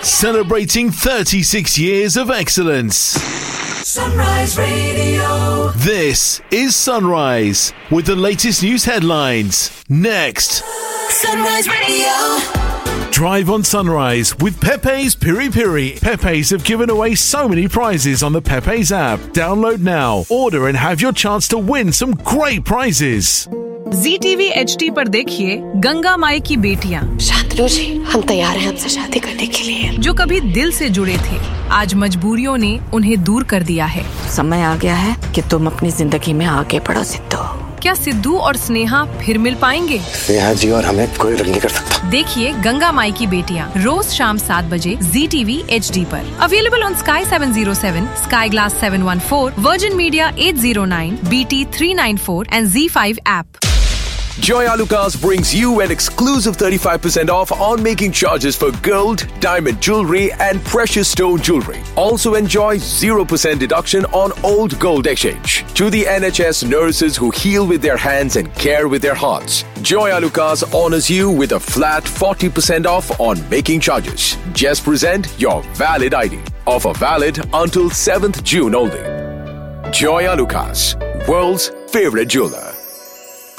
Celebrating 36 years of excellence. Sunrise Radio. This is Sunrise with the latest news headlines. Next. Sunrise Radio. Drive on Sunrise with Pepe's Piri Piri. Pepe's have given away so many prizes on the Pepe's app. Download now, order and have your chance to win some great prizes. ZTV HD पर देखिए गंगा माई की बेटियां। शांतनु जी, हम तैयार हैं आपसे शादी करने के लिए। जो कभी दिल से जुड़े थे, आज मजबूरियों ने उन्हें दूर कर दिया है। समय आ गया है कि तुम अपनी जिंदगी में आगे बढ़ो सिद्धू। क्या सिद्धू और स्नेहा फिर मिल पाएंगे? स्नेहा जी और हमें कोई अलग नहीं कर सकता। देखिए गंगा माई की बेटियां रोज शाम 7 बजे ZTV HD पर। Available on Sky 707, Sky Glass 714, Virgin Media 809, BT 394 and Z5 app. Joy Alucas brings you an exclusive 35% off on making charges for gold, diamond jewelry and precious stone jewelry. Also enjoy 0% deduction on old gold exchange. To the NHS nurses who heal with their hands and care with their hearts, Joy Alucas honors you with a flat 40% off on making charges. Just present your valid ID. Offer valid until 7th June only. Joy Alucas, world's favorite jeweler.